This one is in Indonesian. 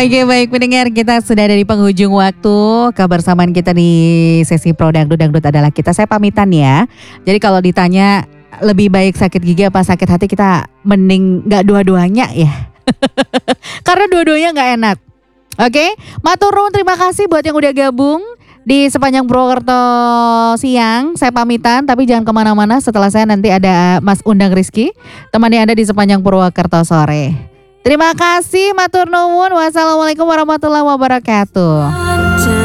Oke, baik pendengar, kita sudah ada di penghujung waktu. Kebersamaan kita di sesi Pro Dangdut adalah kita. Saya pamitan ya. Jadi kalau ditanya lebih baik sakit gigi apa sakit hati, kita mending gak dua-duanya ya. Karena dua-duanya gak enak. Oke, matur nuwun, terima kasih buat yang udah gabung di sepanjang Purwokerto siang. Saya pamitan, tapi jangan kemana-mana. Setelah saya nanti ada Mas Undang Rizky, temani Anda di sepanjang Purwokerto sore. Terima kasih, matur nuwun. Wassalamualaikum warahmatullahi wabarakatuh.